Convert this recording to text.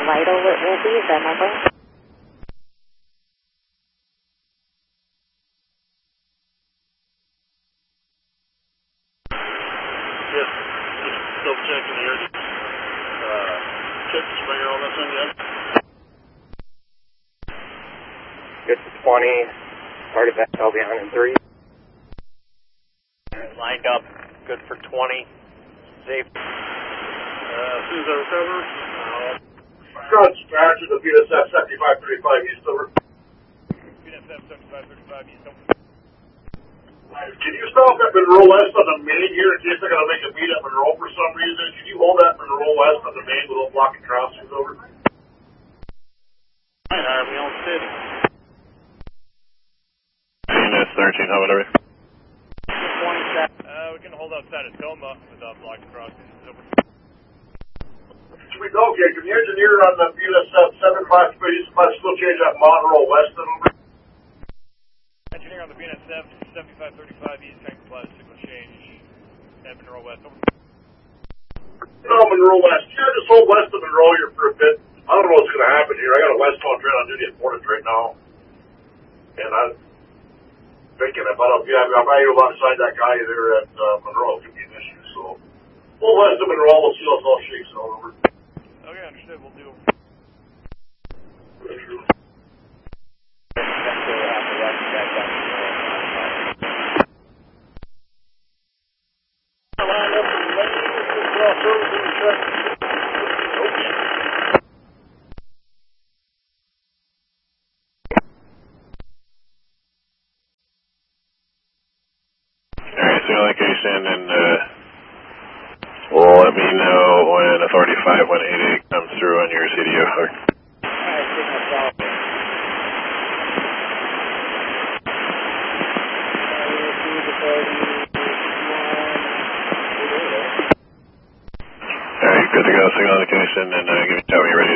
Vital it will be, is that number? Yes, just double checking here. Check the springer on this thing yet? Good for 20. Part of that, I'll be on in 3. Lined up, good for 20. Safe. As soon as I recover, Scott Scratch at the BSF 7535 East over. BSF 7535 East over. Can you stop at Monroe West on the main here in case I gotta make a beat at Monroe for some reason? Can you hold that Monroe West on the main without blocking crossings over? Alright, are we on city? Unit 13, how about everything? We can hold outside of Toma without blocking crossings. Over. Sweet, okay, can the engineer on the BSF 7535 still change that Monroe West over? Engineer on the BNSF 7535 East, tank supply signal change at Monroe West. Over. No, Monroe West. Yeah, just hold west of Monroe here for a bit. I don't know what's going to happen here. I got a westbound train on duty at Portage right now. And I'm thinking about if I go alongside that guy there at Monroe, it could be an issue. So, hold west of Monroe, we'll see how it all shakes out over. Okay, understood. We'll do. Alright, so location and well, let me know when Authority 5188 comes through on your CDO. Alright, signal south. Alright, good to go. Signal location and give me a tell when you're ready.